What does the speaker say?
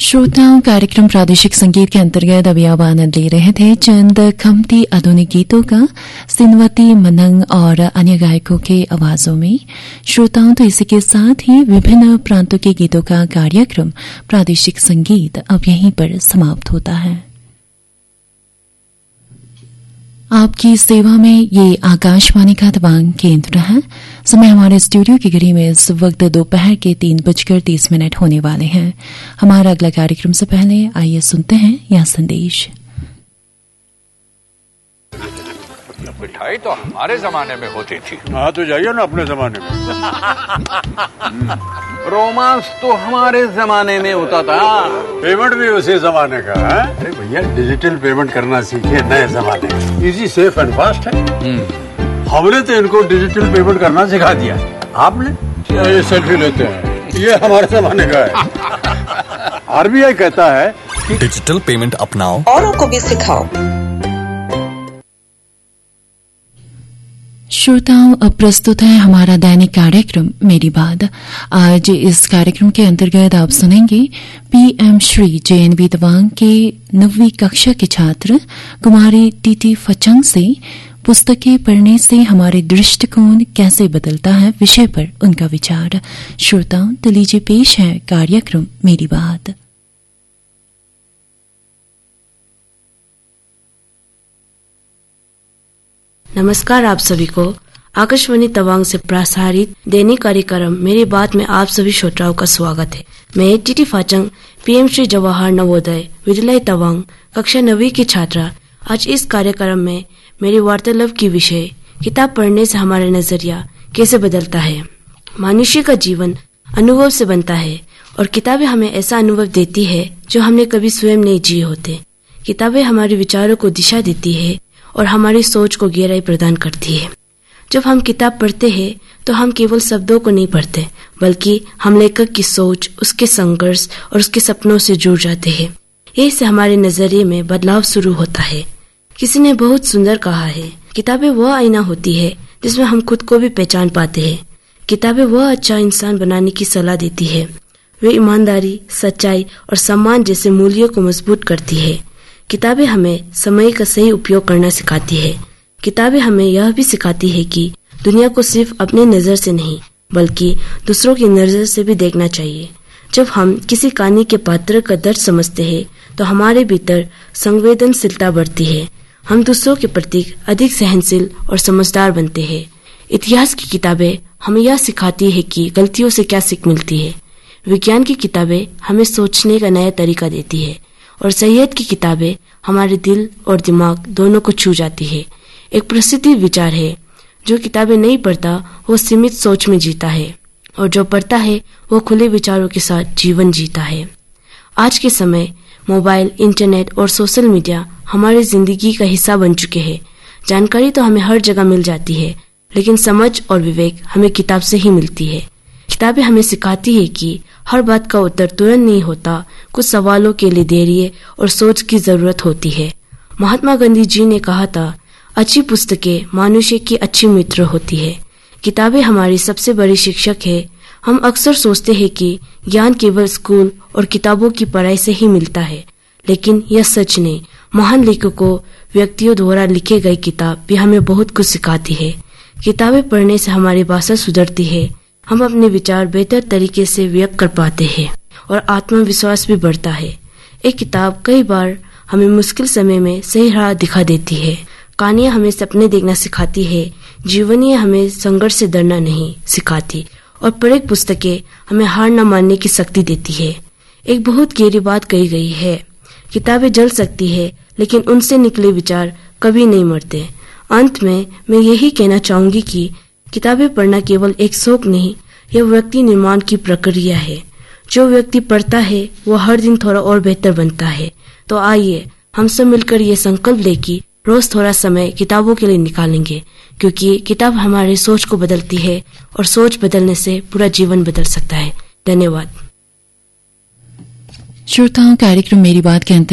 श्रोताओं, कार्यक्रम प्रादेशिक संगीत के अंतर्गत अभी आप आनंद ले रहे थे चंद खमती आधुनिक गीतों का सिनवती मनंग और अन्य गायकों के आवाजों में। श्रोताओं, तो इसी के साथ ही विभिन्न प्रांतों के गीतों का कार्यक्रम प्रादेशिक संगीत अब यहीं पर समाप्त होता है। आपकी सेवा में ये आकाशवाणी का तवांग केंद्र है। समय हमारे स्टूडियो की घड़ी में इस वक्त दोपहर के 3:30 होने वाले हैं। हमारा अगला कार्यक्रम से पहले आइए सुनते हैं यह संदेश। मिठाई तो हमारे जमाने में होती थी। हाँ तो जाइए ना अपने जमाने में। रोमांस तो हमारे जमाने में होता था। पेमेंट भी उसी जमाने का है। अरे भैया, डिजिटल पेमेंट करना सीखे नए जमाने में। इजी, सेफ एंड फास्ट है। हमने तो इनको डिजिटल पेमेंट करना सिखा दिया। आपने ये सेल्फी लेते हैं, ये हमारे जमाने का है। आरबीआई कहता है कि डिजिटल पेमेंट अपनाओ, औरों को भी सिखाओ। श्रोताओं, अब प्रस्तुत है हमारा दैनिक कार्यक्रम मेरी बात। आज इस कार्यक्रम के अंतर्गत आप सुनेंगे पीएम श्री जेएनवी तवांग के 9वीं कक्षा के छात्र कुमारी टीटी फचंग से पुस्तकें पढ़ने से हमारे दृष्टिकोण कैसे बदलता है विषय पर उनका विचार। श्रोताओं, तो लीजिए पेश है कार्यक्रम मेरी बात। नमस्कार आप सभी को। आकाशवाणी तवांग से प्रसारित दैनिक कार्यक्रम मेरी बात में आप सभी श्रोताओं का स्वागत है। मैं टीटी फाचंग, पीएम श्री जवाहर नवोदय विद्यालय तवांग कक्षा 9वीं की छात्रा। आज इस कार्यक्रम में मेरी वार्तालाप की विषय किताब पढ़ने से हमारा नजरिया कैसे बदलता है। मनुष्य का जीवन अनुभव से बनता है और किताबें हमें ऐसा अनुभव देती है जो हमने कभी स्वयं नहीं जिए होते। किताबें हमारे विचारों को दिशा देती है और हमारी सोच को गहराई प्रदान करती है। जब हम किताब पढ़ते हैं तो हम केवल शब्दों को नहीं पढ़ते, बल्कि हम लेखक की सोच, उसके संघर्ष और उसके सपनों से जुड़ जाते हैं। यही से हमारे नजरिए में बदलाव शुरू होता है। किसी ने बहुत सुंदर कहा है, किताबें वह आईना होती है जिसमें हम खुद को भी पहचान पाते हैं। किताबें वह अच्छा इंसान बनाने की सलाह देती है। वे ईमानदारी, सच्चाई और सम्मान जैसे मूल्यों को मजबूत करती है। किताबें हमें समय का सही उपयोग करना सिखाती है। किताबें हमें यह भी सिखाती है कि दुनिया को सिर्फ अपने नजर से नहीं, बल्कि दूसरों की नजर से भी देखना चाहिए। जब हम किसी कहानी के पात्र का दर्द समझते हैं तो हमारे भीतर संवेदनशीलता बढ़ती है। हम दूसरों के प्रति अधिक सहनशील और समझदार बनते हैं। इतिहास की किताबें हमें यह सिखाती है कि गलतियों से क्या सीख मिलती है। विज्ञान की किताबें हमें सोचने का नया तरीका देती है और सेहत की किताबें हमारे दिल और दिमाग दोनों को छू जाती है। एक प्रसिद्ध विचार है, जो किताबें नहीं पढ़ता वो सीमित सोच में जीता है और जो पढ़ता है वो खुले विचारों के साथ जीवन जीता है। आज के समय मोबाइल, इंटरनेट और सोशल मीडिया हमारी जिंदगी का हिस्सा बन चुके हैं। जानकारी तो हमें हर जगह मिल जाती है, लेकिन समझ और विवेक हमें किताब से ही मिलती है। किताबें हमें सिखाती है कि हर बात का उत्तर तुरंत नहीं होता। कुछ सवालों के लिए धैर्य और सोच की जरूरत होती है। महात्मा गांधी जी ने कहा था, अच्छी पुस्तकें मनुष्य की अच्छी मित्र होती है। किताबें हमारी सबसे बड़ी शिक्षक है। हम अक्सर सोचते हैं कि ज्ञान केवल स्कूल और किताबों की पढ़ाई से ही मिलता है, लेकिन यह सच नहीं। महान लेखकों, व्यक्तियों द्वारा लिखे गए किताब भी हमें बहुत कुछ सिखाती है। किताबें पढ़ने से हमारी भाषा सुधरती है। हम अपने विचार बेहतर तरीके से व्यक्त कर पाते हैं और आत्मविश्वास भी बढ़ता है। एक किताब कई बार हमें मुश्किल समय में सही राह दिखा देती है। कहानियां हमें सपने देखना सिखाती है। जीवनी हमें संघर्ष से डरना नहीं सिखाती और पढ़ी पुस्तकें हमें हार न मानने की शक्ति देती है। एक बहुत गहरी बात कही गई है, किताबें जल सकती है लेकिन उनसे निकले विचार कभी नहीं मरते। अंत में मैं यही कहना चाहूंगी कि किताबें पढ़ना केवल एक शौक नहीं, यह व्यक्ति निर्माण की प्रक्रिया है। जो व्यक्ति पढ़ता है वो हर दिन थोड़ा और बेहतर बनता है। तो आइए हम सब मिलकर ये संकल्प लें कि रोज थोड़ा समय किताबों के लिए निकालेंगे, क्योंकि किताब हमारी सोच को बदलती है और सोच बदलने से पूरा जीवन बदल सकता है। धन्यवाद। श्रोताओं, कार्यक्रम मेरी बात के अंतर